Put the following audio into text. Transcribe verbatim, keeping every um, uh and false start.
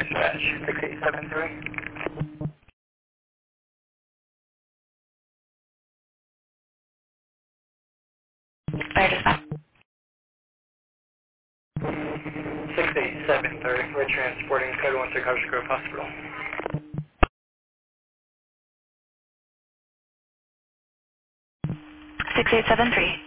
dispatch. six eight seven three. Fire dispatch. six eight seven three. We're transporting Code one to Covers Grove Hospital. six eight seven three.